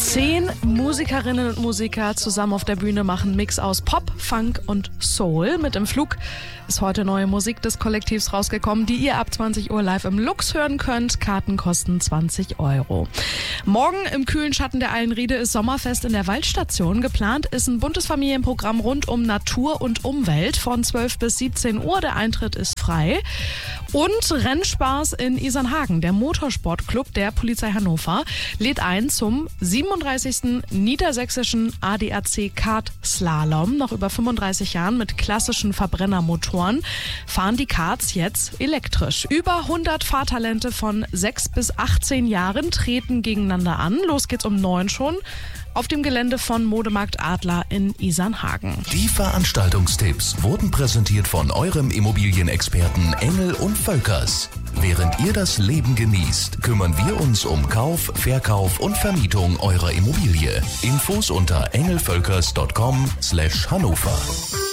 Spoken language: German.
10 Musikerinnen und Musiker zusammen auf der Bühne machen einen Mix aus Pop, Funk und Soul. Mit im Flug ist heute neue Musik des Kollektivs rausgekommen, die ihr ab 20 Uhr live im Lux hören könnt. Karten kosten 20 €. Morgen im kühlen Schatten der Eilenriede ist Sommerfest in der Waldstation. Geplant ist ein buntes Familienprogramm rund um Natur und Umwelt von 12 bis 17 Uhr. Der Eintritt ist frei. Und Rennspaß in Isernhagen. Der Motorsportclub der Polizei Hannover lädt ein zum 37. Niedersächsischen ADAC Kart Slalom. Nach über 35 Jahren mit klassischen Verbrennermotoren fahren die Karts jetzt elektrisch. Über 100 Fahrtalente von 6 bis 18 Jahren treten gegeneinander an. Los geht's um 9 schon auf dem Gelände von Modemarkt Adler in Isernhagen. Die Veranstaltungstipps wurden präsentiert von eurem Immobilienexperten Engel und Völkers. Während ihr das Leben genießt, kümmern wir uns um Kauf, Verkauf und Vermietung eurer Immobilie. Infos unter engelvölkers.com/Hannover.